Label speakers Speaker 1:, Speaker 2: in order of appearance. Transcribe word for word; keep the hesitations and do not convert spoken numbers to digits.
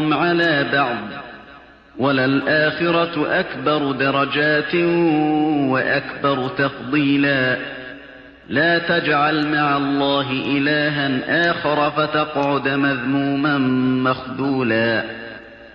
Speaker 1: على بعض وللآخرة أكبر درجات وأكبر تفضيلا لا تجعل مع الله إلها آخر فتقعد مذموما مخذولا.